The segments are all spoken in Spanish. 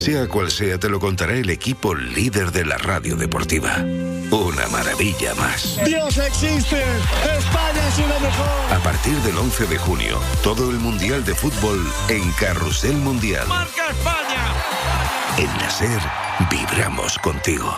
Sea cual sea, te lo contará el equipo líder de la radio deportiva. Una maravilla más. ¡Dios existe! ¡España es una mejor! A partir del 11 de junio, todo el Mundial de Fútbol en Carrusel Mundial. ¡Marca España! En la SER, vibramos contigo.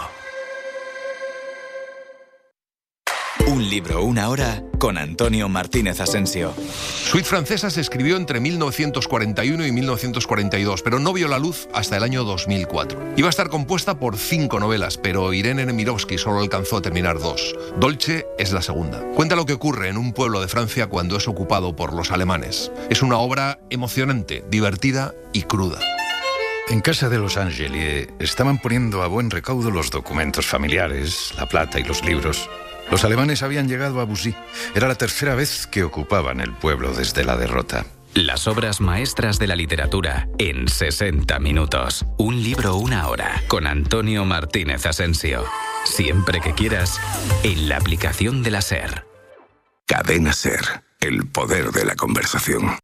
Un libro, una hora, con Antonio Martínez Asensio. Suite Francesa se escribió entre 1941 y 1942, pero no vio la luz hasta el año 2004. Iba a estar compuesta por 5 novelas, pero Irene Nemirovsky solo alcanzó a terminar 2. Dolce es la segunda. Cuenta lo que ocurre en un pueblo de Francia cuando es ocupado por los alemanes. Es una obra emocionante, divertida y cruda. En casa de los Angeli estaban poniendo a buen recaudo los documentos familiares, la plata y los libros. Los alemanes habían llegado a Bussy. Era la tercera vez que ocupaban el pueblo desde la derrota. Las obras maestras de la literatura en 60 minutos. Un libro, una hora, con Antonio Martínez Asensio. Siempre que quieras, en la aplicación de la SER. Cadena SER, el poder de la conversación.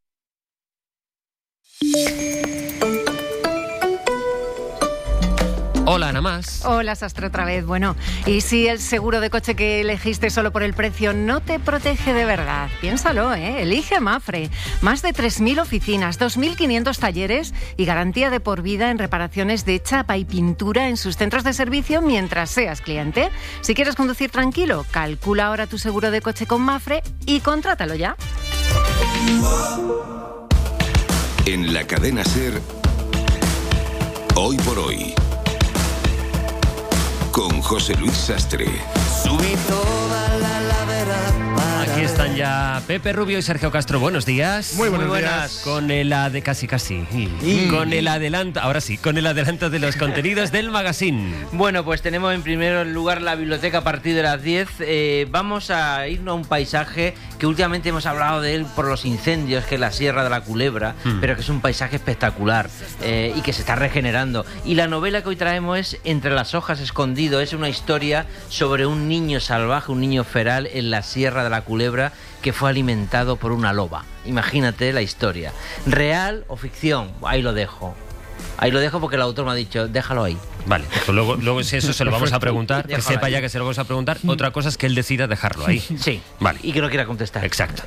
Hola, Ana Más. Hola, Sastre, otra vez. Bueno, ¿y si el seguro de coche que elegiste solo por el precio no te protege de verdad? Piénsalo, ¿eh? Elige Mafre. Más de 3.000 oficinas, 2.500 talleres y garantía de por vida en reparaciones de chapa y pintura en sus centros de servicio mientras seas cliente. Si quieres conducir tranquilo, calcula ahora tu seguro de coche con Mafre y contrátalo ya. En la cadena SER, hoy por hoy, con José Luis Sastre. Subí toda la ladera. Aquí están ya Pepe Rubio y Sergio Castro. Buenos días. Muy buenos días. Con el casi. Con el adelanto, ahora sí, con el adelanto de los contenidos del magazine. Bueno, pues tenemos en primer lugar la biblioteca a partir de las 10. Vamos a irnos a un paisaje que últimamente hemos hablado de él por los incendios, que es la Sierra de la Culebra, pero que es un paisaje espectacular y que se está regenerando. Y la novela que hoy traemos es Entre las hojas escondido. Es una historia sobre un niño salvaje, un niño feral en la Sierra de la Culebra que fue alimentado por una loba. Imagínate la historia. ¿Real o ficción? Ahí lo dejo. Ahí lo dejo porque el autor me ha dicho, déjalo ahí. Vale, pues luego si eso se lo vamos a preguntar, que sepa ahí. Ya que se lo vamos a preguntar. Otra cosa es que él decida dejarlo ahí. Sí, vale. Y que no quiera contestar. Exacto.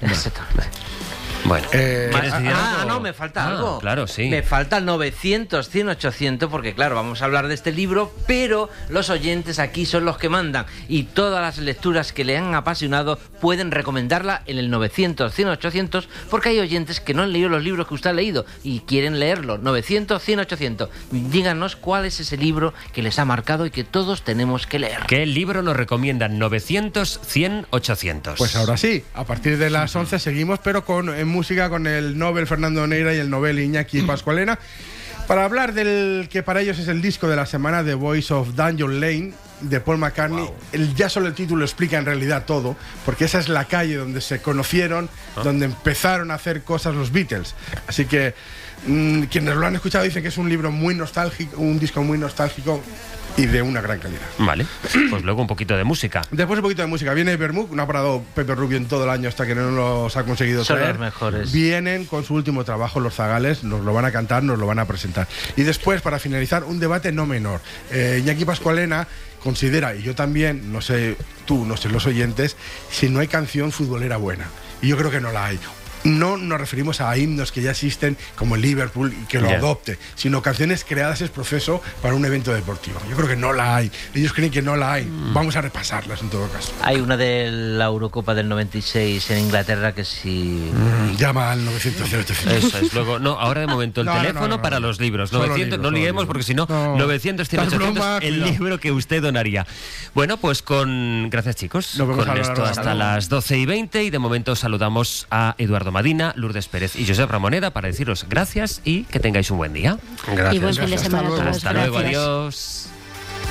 Bueno, ¿quieres decir algo? No, me falta algo. Claro, sí. Me falta el 900, 100, 800, porque claro, vamos a hablar de este libro, pero los oyentes aquí son los que mandan y todas las lecturas que le han apasionado pueden recomendarla en el 900, 100, 800, porque hay oyentes que no han leído los libros que usted ha leído y quieren leerlo. 900, 100, 800. Díganos cuál es ese libro que les ha marcado y que todos tenemos que leer. ¿Qué libro nos recomiendan? 900, 100, 800. Pues ahora sí, a partir de las 11 seguimos, pero en música con el Nobel Fernando Neira y el Nobel Iñaki Pascualena, para hablar del que para ellos es el disco de la semana, The Voice of Dungeon Lane, de Paul McCartney. Wow. Ya solo el título explica en realidad todo, porque esa es la calle donde se conocieron, donde empezaron a hacer cosas los Beatles. Así que quienes lo han escuchado dicen que es un libro muy nostálgico, un disco muy nostálgico y de una gran calidad. Vale, pues luego un poquito de música. Después un poquito de música. Viene Bermud, no ha parado Pepe Rubio en todo el año hasta que no los ha conseguido traer. Son los mejores. Vienen con su último trabajo, Los Zagales, nos lo van a cantar, nos lo van a presentar. Y después, para finalizar, un debate no menor. Iñaki Pascualena considera, y yo también, no sé tú, no sé los oyentes, si no hay canción futbolera buena. Y yo creo que no la hay. No nos referimos a himnos que ya existen como el Liverpool y que lo adopte, sino canciones creadas ex profeso para un evento deportivo. Yo creo que no la hay. Ellos creen que no la hay. Vamos a repasarlas en todo caso. Hay una de la Eurocopa del 96 en Inglaterra que sí... llama al 900. Eso es. Luego, no, ahora de momento el teléfono para los libros. 900, no liemos porque si no, 900, 100, 800, el libro que usted donaría. Bueno, pues gracias chicos. Con esto hasta las 12:20 y de momento saludamos a Eduardo Madina, Lourdes Pérez y Josep Ramoneda para deciros gracias y que tengáis un buen día. Gracias. Y buen fin de semana a todos. Hasta luego, adiós.